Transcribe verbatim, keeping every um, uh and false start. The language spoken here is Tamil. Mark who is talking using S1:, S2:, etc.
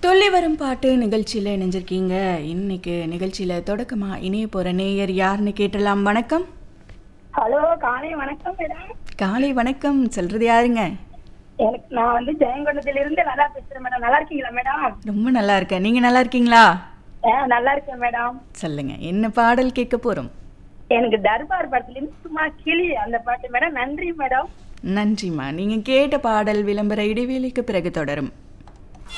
S1: துள்ளி வரும் பாட்டு நிகழ்ச்சியில் இணைஞ்சிருக்கீங்க. இன்னைக்கு நிகழ்ச்சியில் தொடக்கமாக இணைய போகிற நேயர் யாருன்னு கேட்டலாம். வணக்கம்.
S2: ஹலோ, காலை வணக்கம் மேடம்.
S1: காலை வணக்கம். சொல்றது யாருங்க?
S2: எனக்கு நான் வந்து ஜெயங்கொண்டத்துல இருந்து நல்லா பேசுறேன் மேடம். நல்லா இருக்கீங்களா மேடம்?
S1: ரொம்ப நல்லா இருக்கேன். நீங்க நல்லா இருக்கீங்களா?
S2: நல்லா இருக்கேன் மேடம்.
S1: சொல்லுங்க, என்ன பாடல் கேட்க போறோம்?
S2: எனக்கு தர்பார் படத்துல இருந்து சும்மா கிளி அந்த பாட்டு மேடம். நன்றி மேடம்.
S1: நன்றிம்மா. நீங்க கேட்ட பாடல் விளம்பர இடைவேளைக்கு பிறகு தொடரும்.